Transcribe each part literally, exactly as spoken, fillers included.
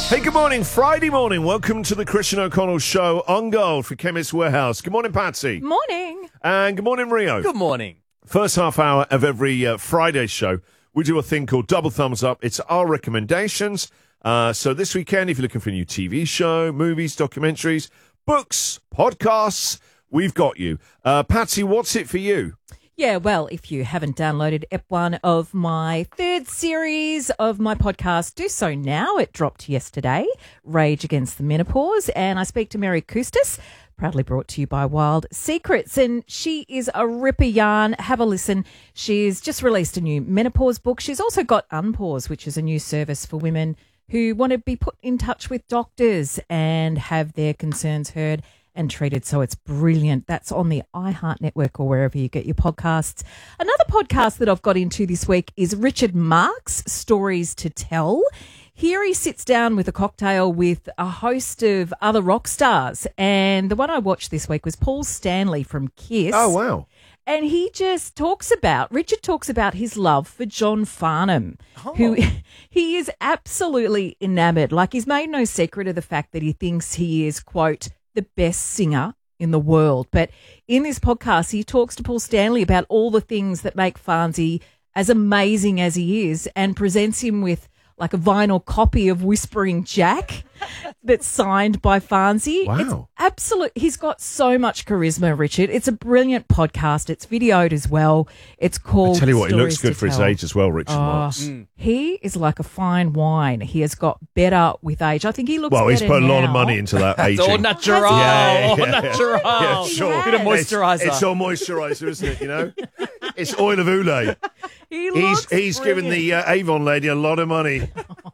Hey, good morning. Friday morning. Welcome to the Christian O'Connell Show on Gold for Chemist Warehouse. Good morning, Patsy. Morning. And good morning, Rio. Good morning. First half hour of every uh, Friday show, we do a thing called Double Thumbs Up. It's our recommendations. Uh, so this weekend, if you're looking for a new T V show, movies, documentaries, books, podcasts, we've got you. Uh, Patsy, what's it for you? Yeah, well, if you haven't downloaded ep one of my third series of my podcast, do so now. It dropped yesterday, Rage Against the Menopause, and I speak to Mary Kustis, proudly brought to you by Wild Secrets, and she is a ripper yarn. Have a listen. She's just released a new menopause book. She's also got Unpause, which is a new service for women who want to be put in touch with doctors and have their concerns heard and treated. So it's brilliant. That's on the iHeart Network or wherever you get your podcasts. Another podcast that I've got into this week is Richard Marx, Stories to Tell. Here he sits down with a cocktail with a host of other rock stars. And the one I watched this week was Paul Stanley from Kiss. Oh, wow. And he just talks about, Richard talks about his love for John Farnham, Oh. who he is absolutely enamored. Like, he's made no secret of the fact that he thinks he is, quote, the best singer in the world. But in this podcast, he talks to Paul Stanley about all the things that make Farnsey as amazing as he is and presents him with like a vinyl copy of Whispering Jack that's signed by Farnsey. Wow. It's absolute. He's got so much charisma, Richard. It's a brilliant podcast. It's videoed as well. It's called I tell you what, he looks Stories good to for his Tell. age as well, Richard Oh, Marx. He is like a fine wine. He has got better with age. I think he looks Well, he's better put a lot of now. money into that It's all aging. natural. Yeah, all yeah, yeah. natural. Yeah, sure. Bit of Yes. moisturiser. It's, it's all moisturiser, isn't it, you know? It's oil of Oulé. He He's looks he's given brilliant. the uh, Avon lady a lot of money.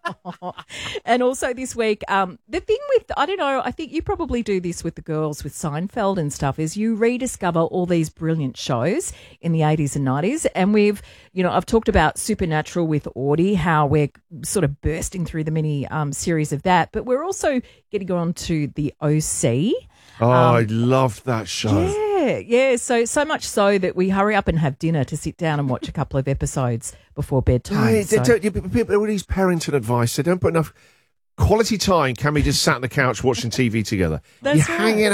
And also this week, um, the thing with, I don't know, I think you probably do this with the girls with Seinfeld and stuff, is you rediscover all these brilliant shows in the eighties and nineties. And we've, you know, I've talked about Supernatural with Audie, how we're sort of bursting through the mini um, series of that. But we're also getting on to the O C. Oh, I loved that show. Yeah, yeah. So, so much so that we hurry up and have dinner to sit down and watch a couple of episodes before bedtime. Hey, they So- don't, you- people with these parenting advice, they don't put enough quality time. Can we just sat on the couch watching T V together? That's You're right. hanging